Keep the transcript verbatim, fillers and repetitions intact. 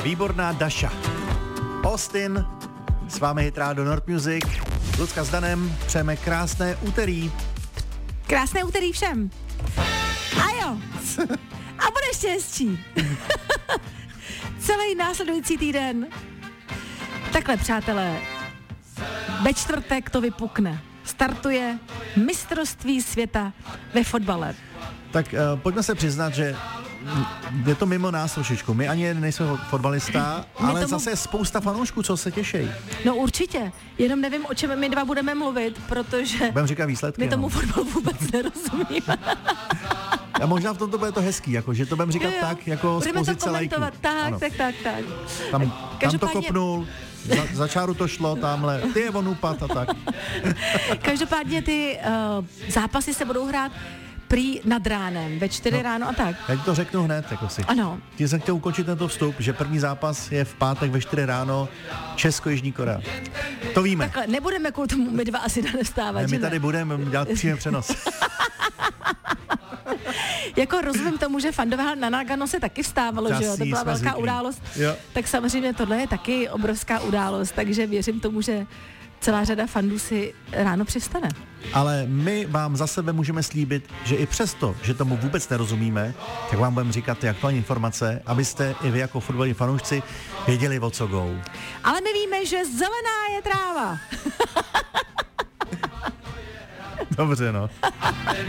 výborná Daša. Austin, s vámi Hit Radio Nord Music. Lucka s Danem, přejeme krásné úterý. Krásné úterý všem. A jo. A bude ještě hezčí. Celý následující týden. Takhle, přátelé, ve čtvrtek to vypukne. Startuje mistrovství světa ve fotbale. Tak uh, pojďme se přiznat, že je to mimo nás trošičku. My ani nejsme fotbalista, ale tomu... zase je spousta fanoušků, co se těší. No určitě, jenom nevím, o čem my dva budeme mluvit, protože budeme říkat výsledky, my tomu no. fotbalu vůbec nerozumíme. A možná v tom to bude to hezký, jako, že to budeme říkat jo, jo. tak, jako budeme z pozice lajků. Tak, tak, tak, tak. Tam, tam to kopnul, za, za čáru to šlo, tamhle, ty je on upad a tak. Každopádně ty uh, zápasy se budou hrát prý nad ránem, ve čtyři no, ráno a tak. Já ti to řeknu hned, jako si. Ano. Ti jsem chtěl ukončit tento vstup, že první zápas je v pátek ve čtyři ráno Česko-Jižní Korea. To víme. Takhle, nebudeme kvůli tomu my dva asi nevstávat, ne, my ne? tady budeme dělat přímý přenos. Jako rozumím tomu, že fandové na Nagano se taky vstávalo, Časí, že jo, to byla velká zvyklí. událost. Jo. Tak samozřejmě tohle je taky obrovská událost, takže věřím tomu, že celá řada fandů si ráno přistane. Ale my vám za sebe můžeme slíbit, že i přesto, že tomu vůbec nerozumíme, tak vám budeme říkat ty aktuální informace, abyste i vy jako fotbaloví fanoušci věděli, o co go. Ale my víme, že zelená je tráva. Dobře, no.